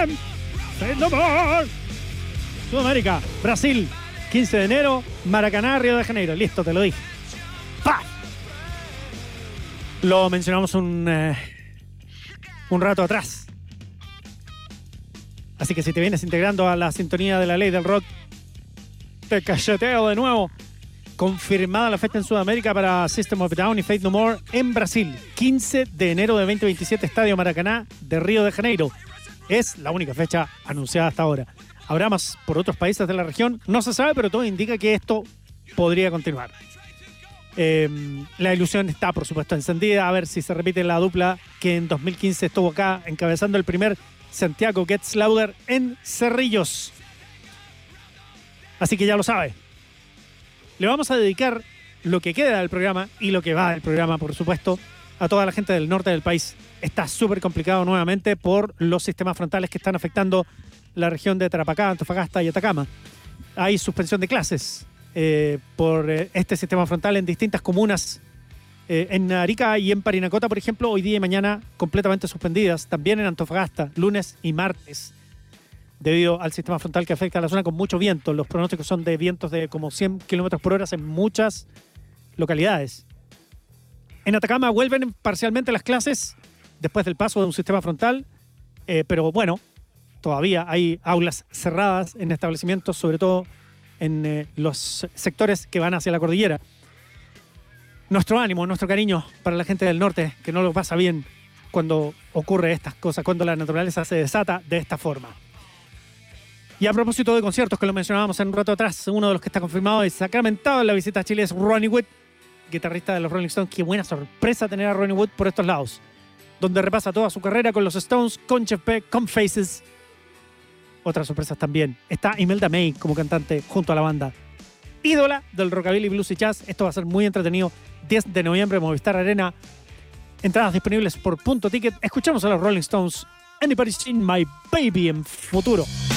again. Faith no more. Sudamérica, Brasil, 15 de enero, Maracaná, Río de Janeiro. Listo, te lo dije. ¡Pah! Lo mencionamos un rato atrás. Así que si te vienes integrando a la sintonía de la ley del rock, te cacheteo de nuevo. Confirmada la fecha en Sudamérica para System of a Down y Faith No More en Brasil. 15 de enero de 2027, Estadio Maracaná de Río de Janeiro. Es la única fecha anunciada hasta ahora. ¿Habrá más por otros países de la región? No se sabe, pero todo indica que esto podría continuar. La ilusión está, por supuesto, encendida. A ver si se repite la dupla que en 2015 estuvo acá encabezando el primer Santiago Gets Louder en Cerrillos. Así que ya lo sabe. Le vamos a dedicar lo que queda del programa y lo que va del programa, por supuesto, a toda la gente del norte del país. Está súper complicado nuevamente por los sistemas frontales que están afectando la región de Tarapacá, Antofagasta y Atacama. Hay suspensión de clases por este sistema frontal en distintas comunas. En Arica y en Parinacota, por ejemplo, hoy día y mañana completamente suspendidas. También en Antofagasta, lunes y martes, debido al sistema frontal que afecta a la zona con mucho viento. Los pronósticos son de vientos de como 100 kilómetros por hora en muchas localidades. En Atacama vuelven parcialmente las clases después del paso de un sistema frontal, pero bueno, todavía hay aulas cerradas en establecimientos, sobre todo en los sectores que van hacia la cordillera. Nuestro ánimo, nuestro cariño para la gente del norte, que no lo pasa bien cuando ocurre estas cosas, cuando la naturaleza se desata de esta forma. Y a propósito de conciertos, que lo mencionábamos en un rato atrás, uno de los que está confirmado y sacramentado en la visita a Chile es Ronnie Wood, guitarrista de los Rolling Stones. Qué buena sorpresa tener a Ronnie Wood por estos lados, donde repasa toda su carrera con los Stones, con Jeff Beck, con Faces. Otras sorpresas también. Está Imelda May como cantante junto a la banda. Ídola del rockabilly, blues y jazz. Esto va a ser muy entretenido. 10 de noviembre, Movistar Arena. Entradas disponibles por Punto Ticket. Escuchamos a los Rolling Stones. Anybody Seen My Baby en futuro.